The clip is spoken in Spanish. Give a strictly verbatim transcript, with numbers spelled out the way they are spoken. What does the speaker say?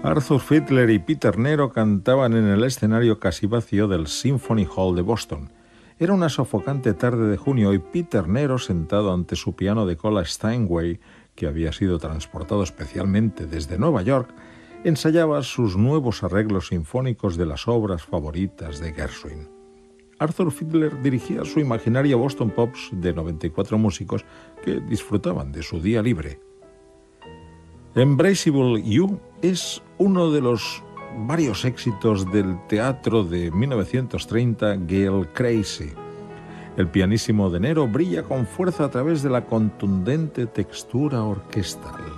Arthur Fiedler y Peter Nero cantaban en el escenario casi vacío del Symphony Hall de Boston. Era una sofocante tarde de junio y Peter Nero, sentado ante su piano de cola Steinway, que había sido transportado especialmente desde Nueva York, ensayaba sus nuevos arreglos sinfónicos de las obras favoritas de Gershwin. Arthur Fiedler dirigía su imaginaria Boston Pops de noventa y cuatro músicos que disfrutaban de su día libre. Embraceable You es uno de los varios éxitos del teatro de mil novecientos treinta Girl Crazy. El pianísimo de Nero brilla con fuerza a través de la contundente textura orquestal.